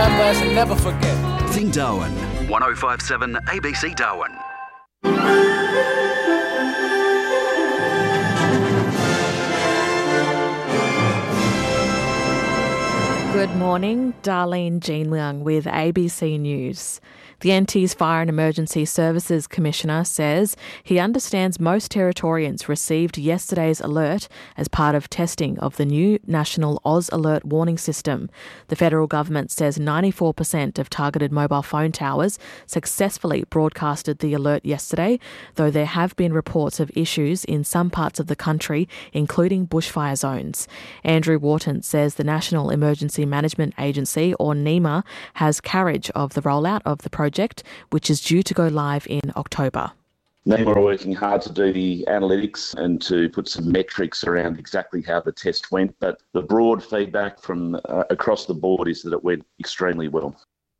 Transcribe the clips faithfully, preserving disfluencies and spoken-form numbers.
remember us and never forget. Think Darwin. one oh five point seven A B C Darwin. Good morning, Darlene Jean Leung with A B C News. The N T's Fire and Emergency Services Commissioner says he understands most Territorians received yesterday's alert as part of testing of the new National Oz Alert warning system. The federal government says ninety-four percent of targeted mobile phone towers successfully broadcasted the alert yesterday, though there have been reports of issues in some parts of the country, including bushfire zones. Andrew Wharton says the National Emergency Management Agency, or NEMA, has carriage of the rollout of the project, which is due to go live in October. NEMA are working hard to do the analytics and to put some metrics around exactly how the test went, but the broad feedback from uh, across the board is that it went extremely well.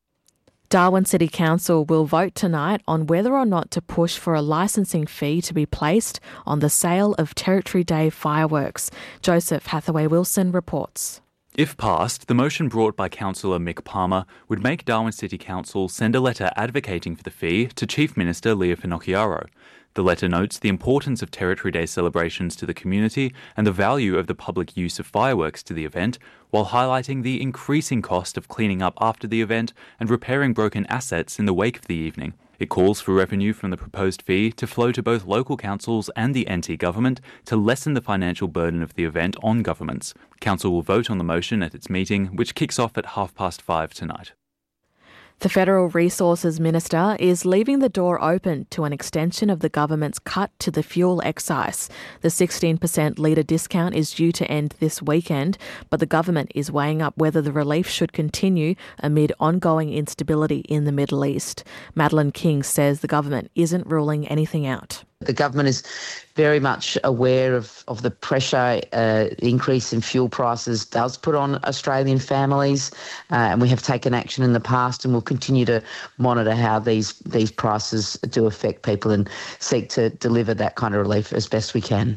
Darwin City Council will vote tonight on whether or not to push for a licensing fee to be placed on the sale of Territory Day fireworks. Joseph Hathaway-Wilson reports. If passed, the motion brought by Councillor Mick Palmer would make Darwin City Council send a letter advocating for the fee to Chief Minister Leah Finocchiaro. The letter notes the importance of Territory Day celebrations to the community and the value of the public use of fireworks to the event, while highlighting the increasing cost of cleaning up after the event and repairing broken assets in the wake of the evening. It calls for revenue from the proposed fee to flow to both local councils and the N T government to lessen the financial burden of the event on governments. Council will vote on the motion at its meeting, which kicks off at half past five tonight. The Federal Resources Minister is leaving the door open to an extension of the government's cut to the fuel excise. The sixteen percent litre discount is due to end this weekend, but the government is weighing up whether the relief should continue amid ongoing instability in the Middle East. Madeleine King says the government isn't ruling anything out. The government is very much aware of, of the pressure uh, the increase in fuel prices does put on Australian families, uh, and we have taken action in the past and will continue to monitor how these, these prices do affect people and seek to deliver that kind of relief as best we can.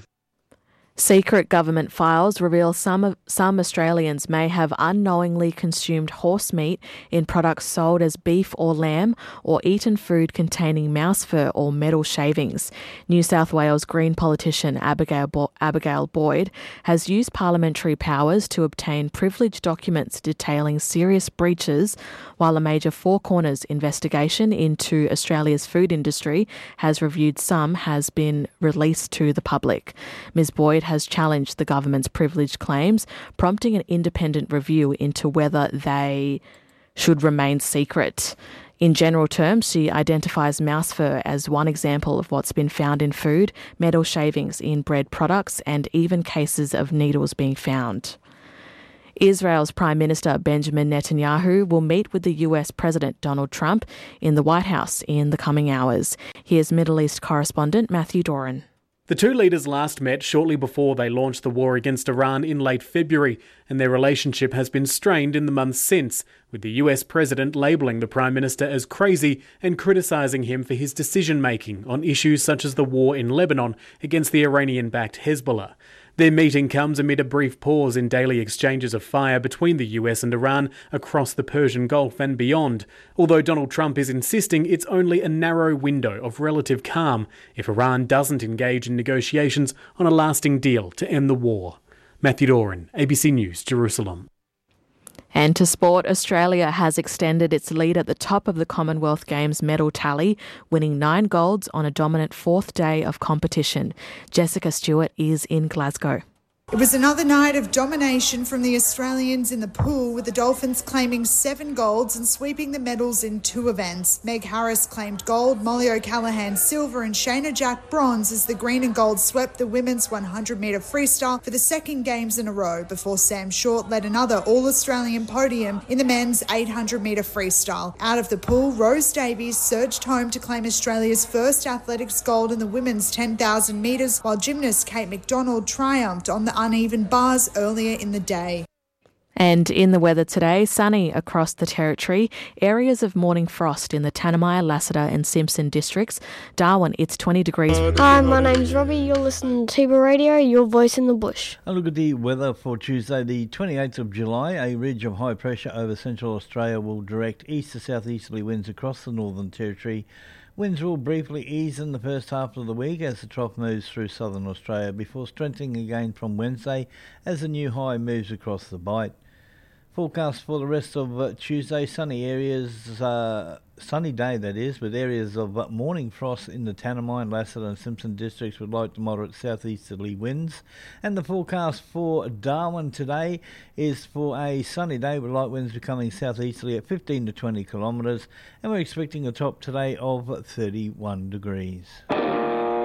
Secret government files reveal some some Australians may have unknowingly consumed horse meat in products sold as beef or lamb, or eaten food containing mouse fur or metal shavings. New South Wales Green politician Abigail, Bo- Abigail Boyd has used parliamentary powers to obtain privileged documents detailing serious breaches, while a major Four Corners investigation into Australia's food industry has reviewed some has been released to the public. Miz Boyd has challenged the government's privilege claims, prompting an independent review into whether they should remain secret. In general terms, she identifies mouse fur as one example of what's been found in food, metal shavings in bread products, and even cases of needles being found. Israel's Prime Minister Benjamin Netanyahu will meet with the U S President Donald Trump in the White House in the coming hours. Here's Middle East correspondent Matthew Doran. The two leaders last met shortly before they launched the war against Iran in late February, and their relationship has been strained in the months since, with the U S President labelling the Prime Minister as crazy and criticising him for his decision-making on issues such as the war in Lebanon against the Iranian-backed Hezbollah. Their meeting comes amid a brief pause in daily exchanges of fire between the U S and Iran across the Persian Gulf and beyond, although Donald Trump is insisting it's only a narrow window of relative calm if Iran doesn't engage in negotiations on a lasting deal to end the war. Matthew Doran, A B C News, Jerusalem. And to sport, Australia has extended its lead at the top of the Commonwealth Games medal tally, winning nine golds on a dominant fourth day of competition. Jessica Stewart is in Glasgow. It was another night of domination from the Australians in the pool, with the Dolphins claiming seven golds and sweeping the medals in two events. Meg Harris claimed gold, Molly O'Callaghan silver and Shayna Jack bronze as the green and gold swept the women's one hundred metre freestyle for the second games in a row, before Sam Short led another All-Australian podium in the men's eight hundred metre freestyle. Out of the pool, Rose Davies surged home to claim Australia's first athletics gold in the women's ten thousand metres, while gymnast Kate McDonald triumphed on the uneven bars earlier in the day. And in the weather today, sunny across the territory. Areas of morning frost in the Tanami, Lassiter and Simpson districts. Darwin, it's twenty degrees. Hi, my name's Robbie. You're listening to T B Radio, your voice in the bush. A look at the weather for Tuesday, the twenty-eighth of July. A ridge of high pressure over central Australia will direct east to southeasterly winds across the Northern Territory. Winds will briefly ease in the first half of the week as the trough moves through southern Australia before strengthening again from Wednesday as the new high moves across the Bight. Forecast for the rest of uh, Tuesday, sunny areas, uh, sunny day that is, with areas of uh, morning frost in the Tanami, Lassiter and Simpson districts with light to moderate southeasterly winds. And the forecast for Darwin today is for a sunny day with light winds becoming southeasterly at fifteen to twenty kilometres, and we're expecting a top today of thirty-one degrees.